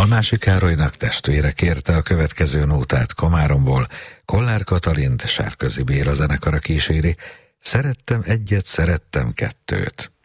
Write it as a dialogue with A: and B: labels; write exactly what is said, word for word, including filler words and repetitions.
A: Almási Károlynak testvére kérte a következő nótát Komáromból, Kollár Katalint Sárközi Béla zenekara kíséri, Szerettem egyet, szerettem kettőt.